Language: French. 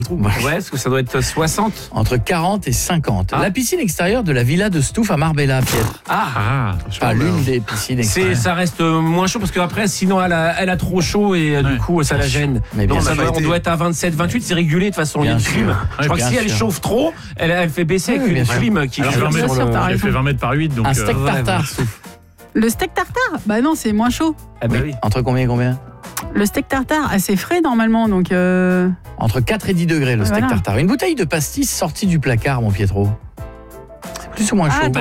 Ouais, parce que ça doit être 60. Entre 40 et 50. Ah. La piscine extérieure de la villa de Stouff à Marbella, Pietre. Pas l'une des piscines extérieures. Ça reste moins chaud parce qu'après, sinon, elle a trop chaud et du coup, ça la gêne. Mais bien Donc, sûr. on doit être à 27, 28, c'est régulé de toute façon. Il y a une Bien sûr. clim. Je crois que bien si elle sûr. chauffe trop, elle fait baisser avec Oui, une bien sûr. clim qui Alors, fait 20 Bien mètres, sûr, t'as elle raison. fait 20 mètres par 8, donc... Un steak ouais, tartare, ouais. Stouff. Le steak tartare, bah non, c'est moins chaud. Ah bah oui. Entre combien et combien? Le steak tartare, assez frais normalement, donc... Entre 4 et 10 degrés, le steak Voilà. tartare. Une bouteille de pastis sortie du placard, mon Pietro. C'est plus ou moins chaud.